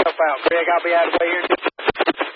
yourself out. Greg, I'll be out of the way here in just